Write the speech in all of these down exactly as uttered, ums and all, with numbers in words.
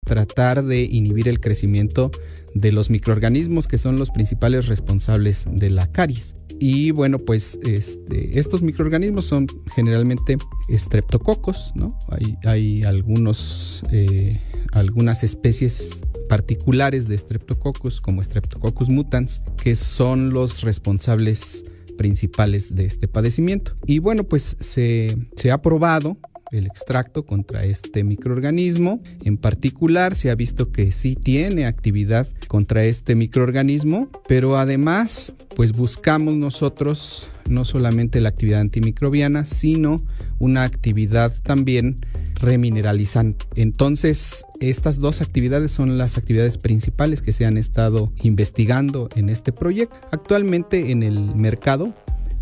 tratar de inhibir el crecimiento de los microorganismos que son los principales responsables de la caries. Y bueno, pues este, estos microorganismos son generalmente estreptococos, ¿no? Hay, hay algunos, eh, algunas especies particulares de Streptococcus, como Streptococcus mutans, que son los responsables principales de este padecimiento. Y bueno, pues se, se ha probado el extracto contra este microorganismo. En particular, se ha visto que sí tiene actividad contra este microorganismo, pero además, pues buscamos nosotros no solamente la actividad antimicrobiana, sino una actividad también remineralizante. Entonces, estas dos actividades son las actividades principales que se han estado investigando en este proyecto. Actualmente en el mercado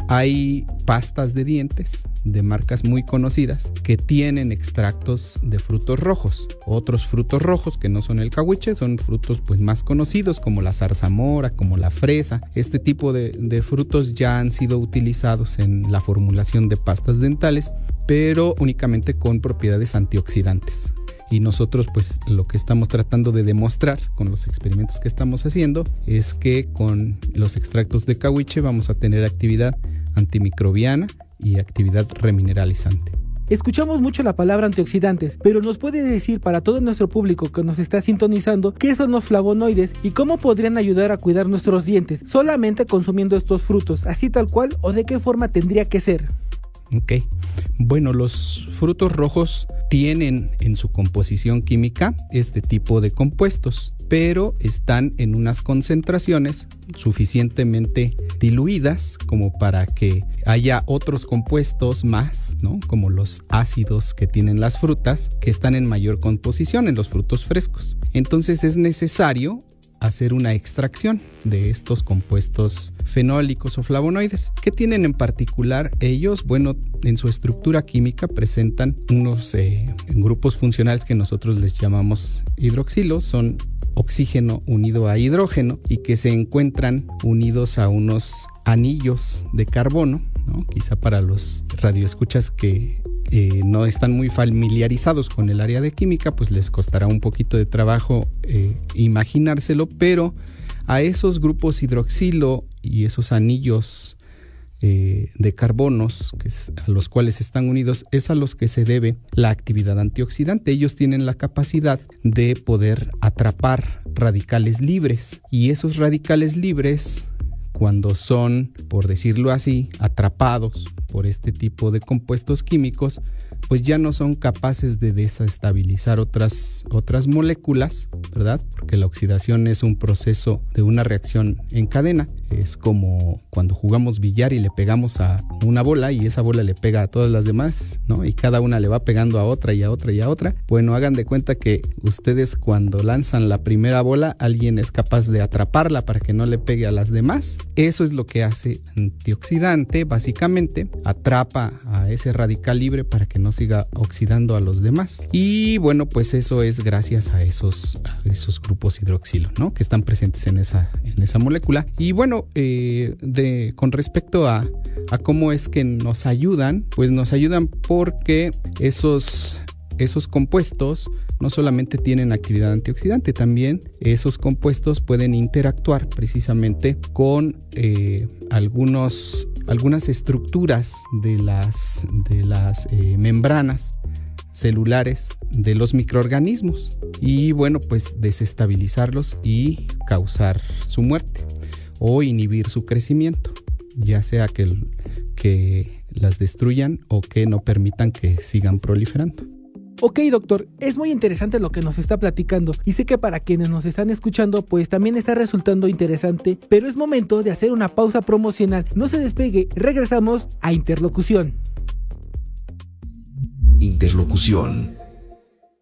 hay pastas de dientes de marcas muy conocidas que tienen extractos de frutos rojos. Otros frutos rojos que no son el cahuiche son frutos pues más conocidos como la zarzamora, como la fresa. Este tipo de, de frutos ya han sido utilizados en la formulación de pastas dentales, pero únicamente con propiedades antioxidantes. Y nosotros pues lo que estamos tratando de demostrar con los experimentos que estamos haciendo es que con los extractos de cahuiche vamos a tener actividad antimicrobiana y actividad remineralizante. Escuchamos mucho la palabra antioxidantes, pero ¿nos puede decir para todo nuestro público que nos está sintonizando qué son los flavonoides y cómo podrían ayudar a cuidar nuestros dientes solamente consumiendo estos frutos, así tal cual, o de qué forma tendría que ser? Ok, bueno, los frutos rojos tienen en su composición química este tipo de compuestos, pero están en unas concentraciones suficientemente diluidas como para que haya otros compuestos más, ¿no? Como los ácidos que tienen las frutas, que están en mayor composición en los frutos frescos. Entonces es necesario hacer una extracción de estos compuestos fenólicos o flavonoides. ¿Qué tienen en particular ellos? Bueno, en su estructura química presentan unos eh, grupos funcionales que nosotros les llamamos hidroxilos. Son oxígeno unido a hidrógeno y que se encuentran unidos a unos anillos de carbono, ¿no? Quizá para los radioescuchas que Eh, no están muy familiarizados con el área de química, pues les costará un poquito de trabajo eh, imaginárselo, pero a esos grupos hidroxilo y esos anillos eh, de carbonos que es, a los cuales están unidos, es a los que se debe la actividad antioxidante. Ellos tienen la capacidad de poder atrapar radicales libres, y esos radicales libres, cuando son, por decirlo así, atrapados por este tipo de compuestos químicos, pues ya no son capaces de desestabilizar otras, otras moléculas, ¿verdad? Porque la oxidación es un proceso de una reacción en cadena. Es como cuando jugamos billar y le pegamos a una bola y esa bola le pega a todas las demás, ¿no? Y cada una le va pegando a otra y a otra y a otra. Bueno, hagan de cuenta que ustedes cuando lanzan la primera bola, alguien es capaz de atraparla para que no le pegue a las demás. Eso es lo que hace antioxidante, básicamente. Atrapa a ese radical libre para que no siga oxidando a los demás. Y bueno, pues eso es gracias a esos, a esos grupos hidroxilo, ¿no? Que están presentes en esa, en esa molécula. Y bueno, eh, de, con respecto a, a cómo es que nos ayudan, pues nos ayudan porque esos, esos compuestos no solamente tienen actividad antioxidante, también esos compuestos pueden interactuar precisamente con eh, algunos, algunas estructuras de las, de las eh, membranas celulares de los microorganismos y bueno, pues desestabilizarlos y causar su muerte o inhibir su crecimiento, ya sea que, que las destruyan o que no permitan que sigan proliferando. Ok, doctor, es muy interesante lo que nos está platicando y sé que para quienes nos están escuchando pues también está resultando interesante, pero es momento de hacer una pausa promocional. No se despegue, regresamos a Interlocución. Interlocución.